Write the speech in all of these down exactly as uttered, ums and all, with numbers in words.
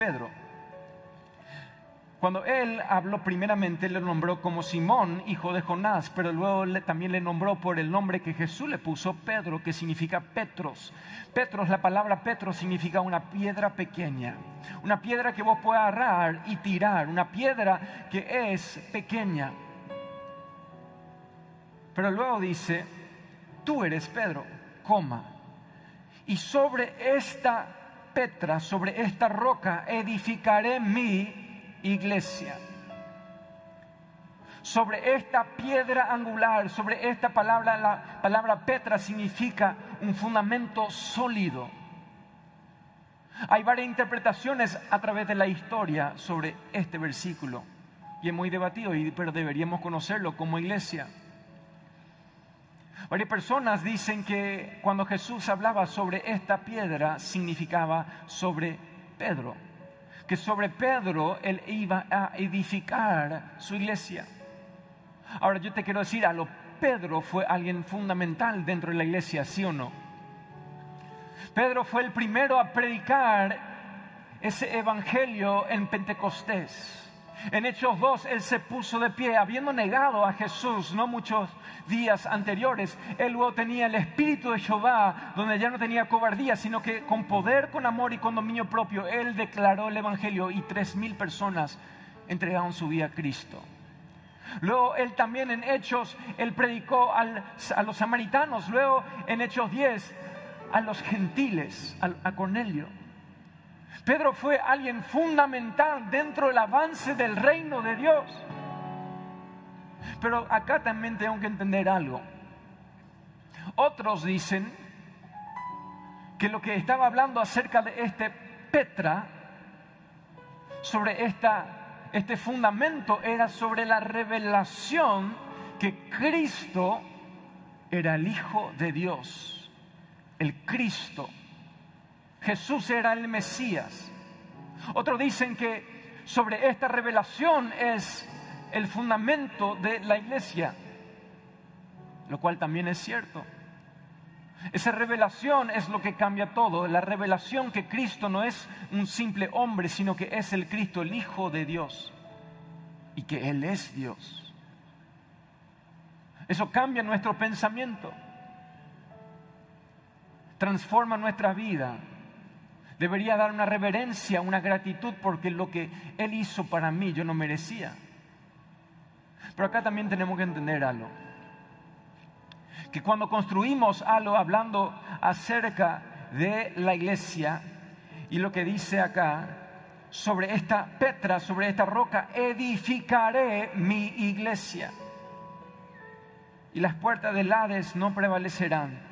Pedro. Cuando él habló primeramente, le nombró como Simón, hijo de Jonás, pero luego le, también le nombró por el nombre que Jesús le puso, Pedro, que significa Petros. Petros, la palabra Petros significa una piedra pequeña, una piedra que vos puedas agarrar y tirar, una piedra que es pequeña. Pero luego dice, tú eres Pedro, coma, y sobre esta Petra, sobre esta roca edificaré mi iglesia. Sobre esta piedra angular, sobre esta palabra, la palabra Petra significa un fundamento sólido. Hay varias interpretaciones a través de la historia sobre este versículo y es muy debatido, pero deberíamos conocerlo como iglesia. Varias personas dicen que cuando Jesús hablaba sobre esta piedra significaba sobre Pedro, que sobre Pedro él iba a edificar su iglesia. Ahora yo te quiero decir algo, Pedro fue alguien fundamental dentro de la iglesia, ¿sí o no? Pedro fue el primero a predicar ese evangelio en Pentecostés. En Hechos dos, él se puso de pie, habiendo negado a Jesús no muchos días anteriores. Él luego tenía el espíritu de Jehová, donde ya no tenía cobardía, sino que con poder, con amor y con dominio propio, él declaró el evangelio y tres mil personas entregaron su vida a Cristo. Luego él también en Hechos, él predicó al, a los samaritanos. Luego en Hechos diez, a los gentiles, a, a Cornelio. Pedro fue alguien fundamental dentro del avance del reino de Dios. Pero acá también tengo que entender algo. Otros dicen que lo que estaba hablando acerca de este Petra, sobre esta, este fundamento, era sobre la revelación que Cristo era el Hijo de Dios, el Cristo. Jesús era el Mesías. Otros dicen que sobre esta revelación es el fundamento de la iglesia, lo cual también es cierto. Esa revelación es lo que cambia todo. La revelación que Cristo no es un simple hombre, sino que es el Cristo, el Hijo de Dios, y que Él es Dios. Eso cambia nuestro pensamiento, transforma nuestra vida. Debería dar una reverencia, una gratitud, porque lo que Él hizo para mí yo no merecía. Pero acá también tenemos que entender algo. Que cuando construimos algo hablando acerca de la iglesia, y lo que dice acá, sobre esta Petra, sobre esta roca, edificaré mi iglesia. Y las puertas del Hades no prevalecerán.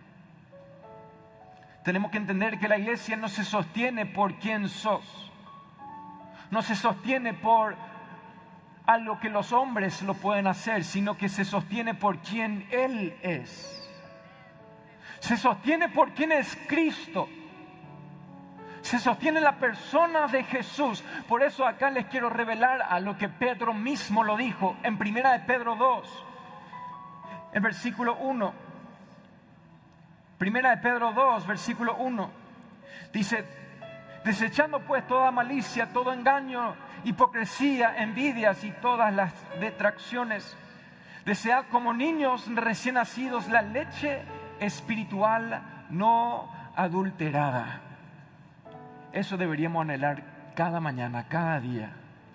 Tenemos que entender que la iglesia no se sostiene por quién sos. No se sostiene por algo que los hombres lo pueden hacer, sino que se sostiene por quien Él es. Se sostiene por quién es Cristo. Se sostiene la persona de Jesús. Por eso acá les quiero revelar a lo que Pedro mismo lo dijo en primera de Pedro dos, en versículo uno. Primera de Pedro dos, versículo uno, dice: desechando pues toda malicia, todo engaño, hipocresía, envidias y todas las detracciones, desead como niños recién nacidos la leche espiritual no adulterada. Eso deberíamos anhelar cada mañana, cada día.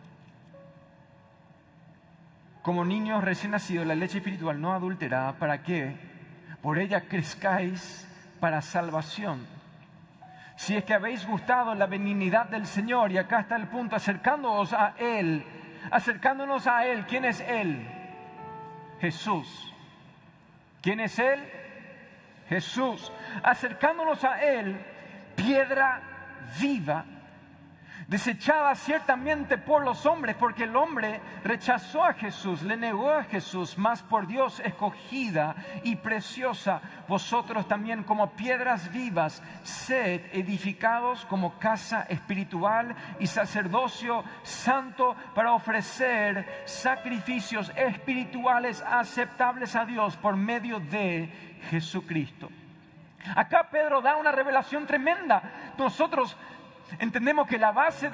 Como niños recién nacidos la leche espiritual no adulterada, ¿para qué? Por ella crezcáis para salvación. Si es que habéis gustado la benignidad del Señor, y acá está el punto, acercándonos a Él, acercándonos a Él. ¿Quién es Él? Jesús. ¿Quién es Él? Jesús. Acercándonos a Él, piedra viva, desechada ciertamente por los hombres, porque el hombre rechazó a Jesús, le negó a Jesús, mas por Dios escogida y preciosa, vosotros también como piedras vivas, sed edificados como casa espiritual y sacerdocio santo, para ofrecer sacrificios espirituales aceptables a Dios por medio de Jesucristo. Acá Pedro da una revelación tremenda. Nosotros entendemos que la base